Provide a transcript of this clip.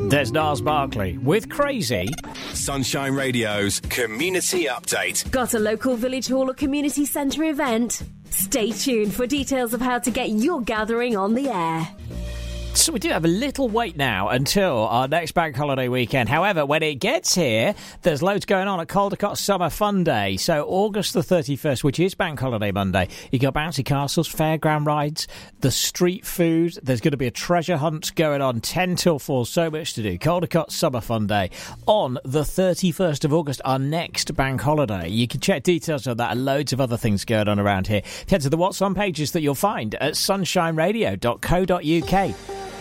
There's Niles Barkley with Crazy. Sunshine Radio's Community Update. Got a local village hall or community centre event? Stay tuned for details of how to get your gathering on the air. So we do have a little wait now until our next bank holiday weekend. However, when it gets here, there's loads going on at Caldecott Summer Fun Day. So August the 31st, which is Bank Holiday Monday, you got bouncy castles, fairground rides, the street food. There's going to be a treasure hunt going on 10 till 4. So much to do. Caldecott Summer Fun Day on the 31st of August, our next bank holiday. You can check details on that and loads of other things going on around here. Head to the What's On pages that you'll find at sunshineradio.co.uk.